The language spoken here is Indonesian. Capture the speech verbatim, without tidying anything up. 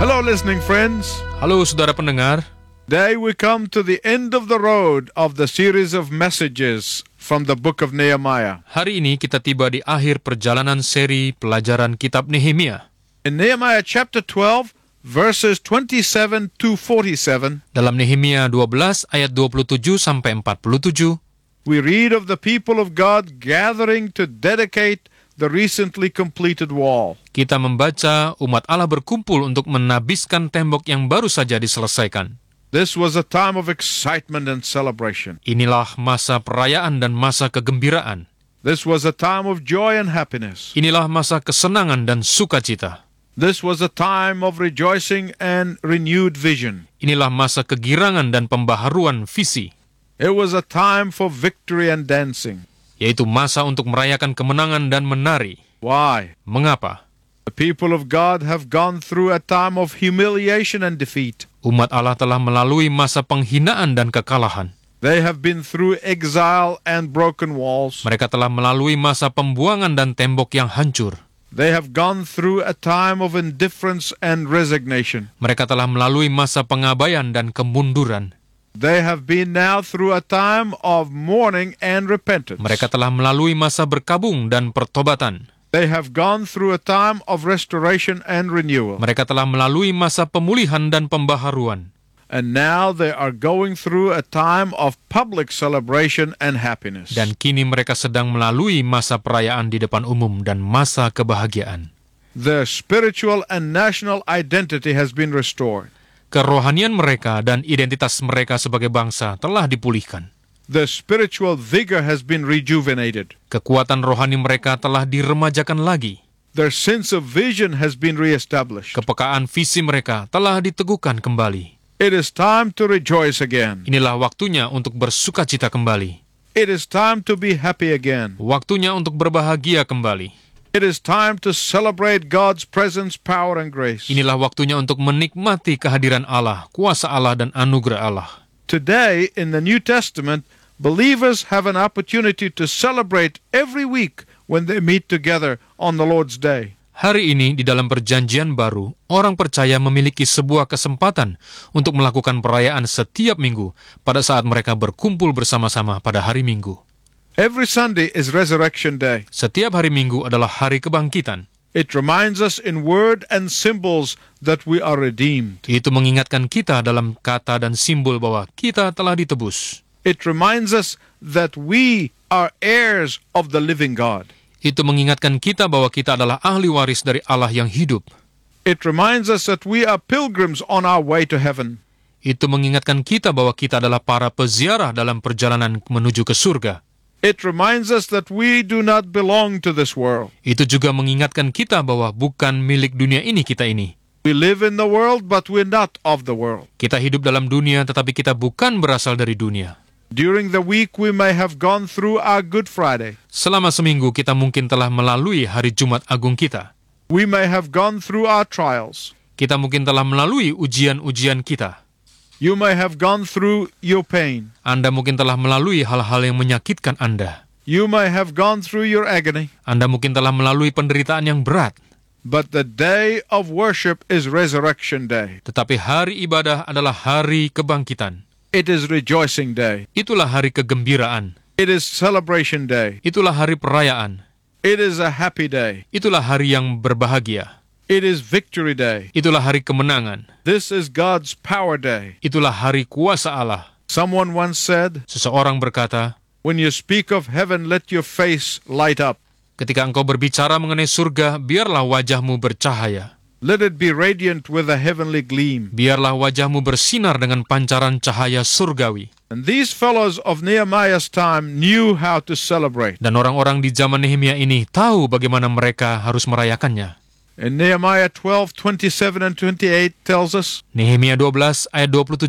Hello listening friends. Halo saudara pendengar. Today we come to the end of the road of the series of messages from the book of Nehemiah. Hari ini kita tiba di akhir perjalanan seri pelajaran kitab Nehemia. In Nehemiah chapter twelve, verses twenty-seven to forty-seven, Dalam Nehemia dua belas ayat dua puluh tujuh sampai empat puluh tujuh, we read of the people of God gathering to dedicate the recently completed wall. kita membaca umat Allah berkumpul untuk menabiskan tembok yang baru saja diselesaikan. This was a time of excitement and celebration. Inilah masa perayaan dan masa kegembiraan. This was a time of joy and happiness. Inilah masa kesenangan dan sukacita. This was a time of rejoicing and renewed vision. Inilah masa kegirangan dan pembaharuan visi, It was a time for victory and dancing. yaitu masa untuk merayakan kemenangan dan menari. Why? Mengapa? The people of God have gone through a time of humiliation and defeat. Umat Allah telah melalui masa penghinaan dan kekalahan. They have been through exile and broken walls. Mereka telah melalui masa pembuangan dan tembok yang hancur. They have gone through a time of indifference and resignation. Mereka telah melalui masa pengabaian dan kemunduran. They have been now through a time of mourning and repentance. Mereka telah melalui masa berkabung dan pertobatan. They have gone through a time of restoration and renewal. Mereka telah melalui masa pemulihan dan pembaharuan. And now they are going through a time of public celebration and happiness. Dan kini mereka sedang melalui masa perayaan di depan umum dan masa kebahagiaan. Their spiritual and national identity has been restored. Kerohanian mereka dan identitas mereka sebagai bangsa telah dipulihkan. Their spiritual vigor has been rejuvenated. Kekuatan rohani mereka telah diremajakan lagi. Their sense of vision has been reestablished. Kepekaan visi mereka telah diteguhkan kembali. It is time to rejoice again. Inilah waktunya untuk bersukacita kembali. It is time to be happy again. Waktunya untuk berbahagia kembali. It is time to celebrate God's presence, power, and grace. Inilah waktunya untuk menikmati kehadiran Allah, kuasa Allah, dan anugerah Allah. Today, in the New Testament, believers have an opportunity to celebrate every week when they meet together on the Lord's Day. Hari ini di dalam perjanjian baru, orang percaya memiliki sebuah kesempatan untuk melakukan perayaan setiap minggu pada saat mereka berkumpul bersama-sama pada hari Minggu. Every Sunday is Resurrection Day. Setiap hari Minggu adalah hari kebangkitan. It reminds us in word and symbols that we are redeemed. Itu mengingatkan kita dalam kata dan simbol bahwa kita telah ditebus. It reminds us that we are heirs of the living God. Itu mengingatkan kita bahwa kita adalah ahli waris dari Allah yang hidup. It reminds us that we are pilgrims on our way to heaven. Itu mengingatkan kita bahwa kita adalah para peziarah dalam perjalanan menuju ke surga. It reminds us that we do not belong to this world. Itu juga mengingatkan kita bahwa bukan milik dunia ini kita ini. We live in the world, but we're not of the world. Kita hidup dalam dunia, tetapi kita bukan berasal dari dunia. During the week, we may have gone through our Good Friday. Selama seminggu, kita mungkin telah melalui hari Jumat Agung kita. We may have gone through our trials. Kita mungkin telah melalui ujian-ujian kita. You may have gone through your pain. Anda mungkin telah melalui hal-hal yang menyakitkan Anda. You may have gone through your agony. Anda mungkin telah melalui penderitaan yang berat. But the day of worship is Resurrection Day. Tetapi hari ibadah adalah hari kebangkitan. It is Rejoicing Day. Itulah hari kegembiraan. It is Celebration Day. Itulah hari perayaan. It is a happy day. Itulah hari yang berbahagia. It is Victory Day. Itulah hari kemenangan. This is God's Power Day. Itulah hari kuasa Allah. Someone once said, Seseorang berkata, when you speak of heaven, let your face light up. ketika engkau berbicara mengenai surga, biarlah wajahmu bercahaya. Let it be radiant with a heavenly gleam. Biarlah wajahmu bersinar dengan pancaran cahaya surgawi. And these fellows of Nehemiah's time knew how to celebrate. Dan orang-orang di zaman Nehemia ini tahu bagaimana mereka harus merayakannya. In Nehemiah twelve, twenty-seven and twenty-eight tells us, Nehemia dua belas ayat dua puluh tujuh